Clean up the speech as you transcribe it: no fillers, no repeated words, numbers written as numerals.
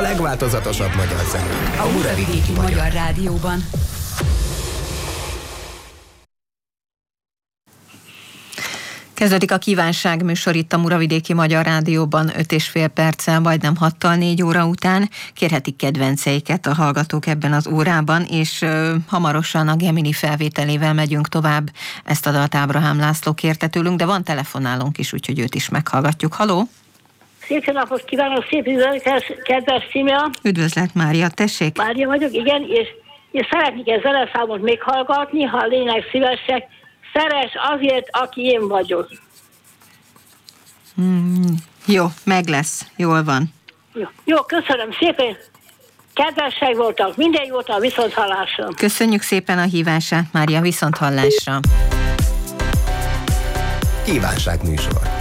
legváltozatosabb magyar zene. A Muravidéki Magyar Rádióban. Kezdődik a kívánság műsor itt a Muravidéki Magyar Rádióban 5,5 perccel, majdnem 6-tal 4 óra után. Kérhetik kedvenceiket a hallgatók ebben az órában, és hamarosan a Gemini felvételével megyünk tovább. Ezt a dalt Ábrahám László kérte tőlünk, de van telefonálónk is, úgyhogy őt is meghallgatjuk. Haló! Szép napot kívánok, szép üdvözletes, kedves Szimea! Üdvözlet, Mária, tessék! Mária vagyok, igen, és szeretnék egy zeneszámot még hallgatni, ha lényeg szívesek. Szeres azért, aki én vagyok. Jó, meg lesz, jól van. Jó, köszönöm szépen. Kedvesek voltak, minden jót, a viszonthallásra. Köszönjük szépen a hívását, Mária, viszonthallásra. Kívánság műsor.